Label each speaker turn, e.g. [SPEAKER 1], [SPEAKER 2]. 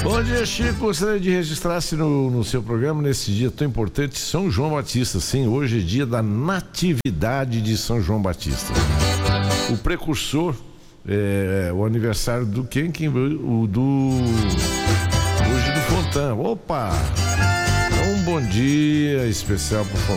[SPEAKER 1] Bom dia, Chico. Gostaria de registrar-se no seu programa nesse dia tão importante, São João Batista. Sim, hoje é dia da natividade de São João Batista. O precursor é o aniversário do quem? O do... hoje do Fontan. Opa! Um bom dia especial pro Fontan.